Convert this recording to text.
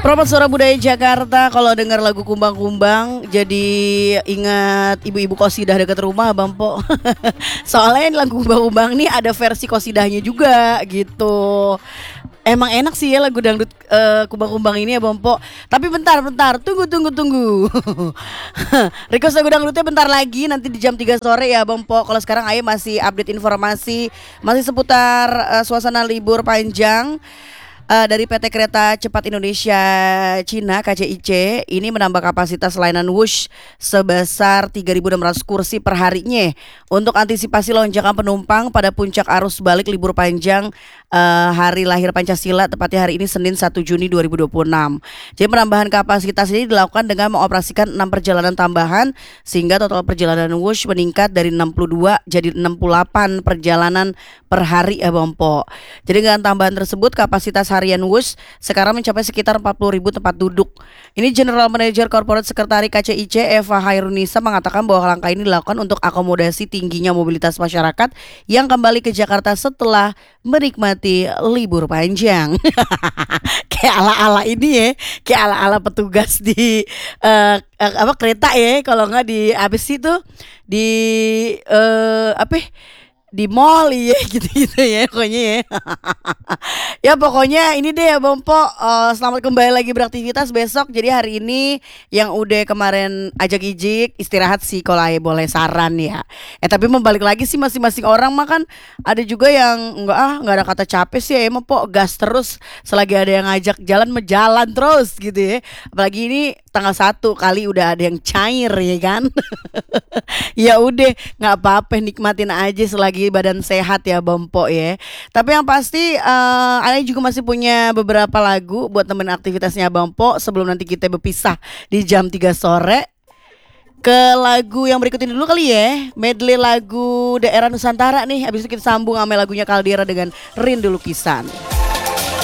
Promosi Suara Budaya Jakarta, kalau dengar lagu Kumbang-Kumbang jadi ingat ibu-ibu qosidah dekat rumah Bang Po. Soalnya lagu Kumbang-Kumbang nih ada versi qosidahnya juga gitu. Emang enak sih ya lagu dangdut Kumbang-Kumbang ini ya Bang Po. Tapi bentar, tunggu. Request lagu dangdutnya bentar lagi, nanti di jam 3 sore ya Bang Po. Kalau sekarang Aye masih update informasi, masih seputar suasana libur panjang. Dari PT Kereta Cepat Indonesia Cina (KCIC) ini menambah kapasitas layanan Wush sebesar 3.600 kursi per harinya untuk antisipasi lonjakan penumpang pada puncak arus balik libur panjang hari lahir Pancasila, tepatnya hari ini Senin 1 Juni 2026. Jadi penambahan kapasitas ini dilakukan dengan mengoperasikan 6 perjalanan tambahan sehingga total perjalanan Wush meningkat dari 62 jadi 68 perjalanan per hari ya Bang Po. Jadi dengan tambahan tersebut kapasitas harian Wush sekarang mencapai sekitar 40.000 tempat duduk. Ini General Manager Corporate Sekretari KCIC Eva Hairunisa mengatakan bahwa langkah ini dilakukan untuk akomodasi tingginya mobilitas masyarakat yang kembali ke Jakarta setelah menikmati libur panjang. Kayak ala-ala ini ya, kayak ala-ala petugas di kereta ya, kalau nggak di habis itu di di mall ya gitu ya pokoknya ya. Ya pokoknya ini deh ya Bang Po, selamat kembali lagi beraktivitas besok. Jadi hari ini yang udah kemarin ajak ijik istirahat sih kalau Aye boleh saran ya. Tapi membalik lagi sih masing-masing orang mah kan ada juga yang nggak ada kata capek sih ya emang Po, gas terus selagi ada yang ngajak jalan terus gitu ya. Apalagi ini tanggal 1 kali udah ada yang cair ya kan. Ya udah nggak apa-apa, nikmatin aja selagi badan sehat ya Bang Po ya. Tapi yang pasti Ana juga masih punya beberapa lagu buat temen aktivitasnya Bang Po sebelum nanti kita berpisah di jam 3 sore. Ke lagu yang berikut ini dulu kali ya, medley lagu daerah Nusantara nih. Habis itu kita sambung sama lagunya Caldera dengan Rindu Lukisan.